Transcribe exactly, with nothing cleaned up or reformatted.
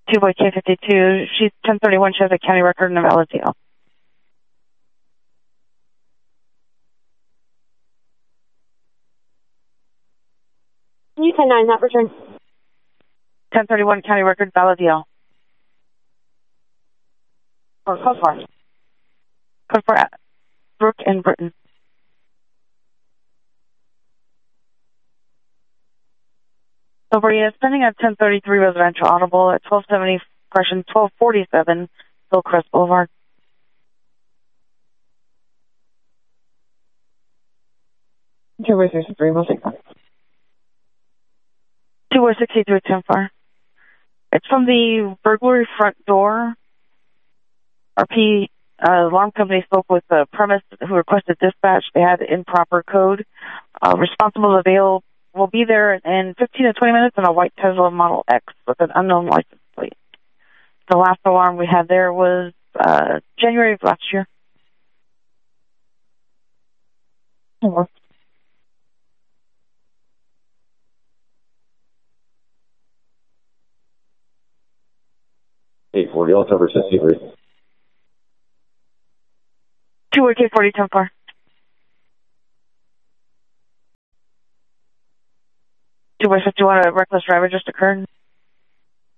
two by K fifty-two. She's ten thirty-one. She has a county record and a valid T L. Can you ten nine that return? ten thirty-one county record, valid D L. Or code for. Code for Brooke and Britton. So Brady is pending at ten thirty-three residential audible at twelve seventy, correction, twelve forty-seven Hillcrest Boulevard. Two by sixty-three, we'll take that. two by sixty-three, ten far. It's from the burglary front door. R P uh, alarm company spoke with the premise who requested dispatch. They had improper code. Uh, responsible avail will be there in fifteen to twenty minutes in a white Tesla Model X with an unknown license plate. The last alarm we had there was uh, January of last year. Oh. eight forty, October sixty-three. two K forty, ten far. two by fifty-one, a reckless driver just occurred.